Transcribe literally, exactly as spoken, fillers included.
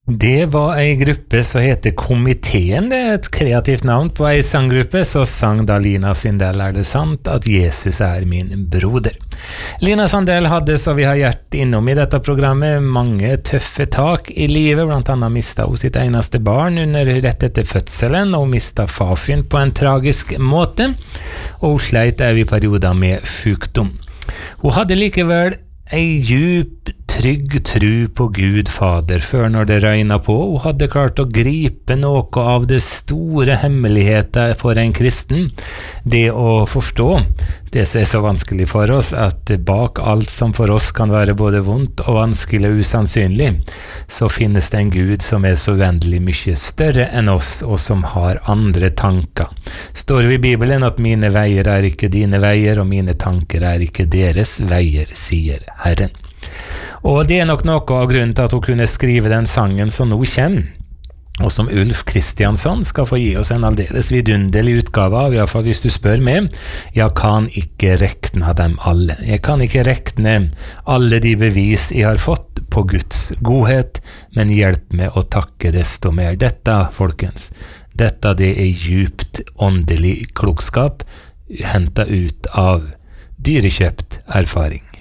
Det var ei gruppe som heter Komiteen, det er et kreativt navn på ei sanggruppe, så sang da Lina Sindel Er det sant at Jesus er min broder. Lina Sindel hadde, så vi har vært innom i dette programmet, mange tøffe tak i livet, blant annet mistet hun sitt eneste barn under rett etter fødselen, og mistet fafyen på en tragisk måte, og hun sleit også i perioder med sykdom. Hun hadde likevel ei djup, trygg tru på Gud Fader før når det regnet på. Hun hadde klart å gripe noe av det store hemmeligheten for en kristen. Det å forstå det som er så vanskelig for oss, at bak alt som for oss kan være både vondt og vanskelig og usannsynlig, så finnes det en Gud som er så uendelig mye større enn oss, og som har andre tanker. Står det i Bibelen at mine veier er ikke dine veier, og mine tanker er ikke deres veier, sier Herren. Og det er nok noe av grunnen til at hun kunne skrive den sangen som nå kommer, og som Ulf Kristiansson skal få gi oss en aldeles vidunderlig utgave av, i hvert fall hvis du spør meg. Jeg kan ikke rekne dem alle. Jeg kan ikke rekne alle de bevis jeg har fått på Guds godhet, men hjelp meg å takke desto mer. Dette, folkens, dette det er djupt åndelig klokskap, hentet ut av dyrekjøpt erfaring.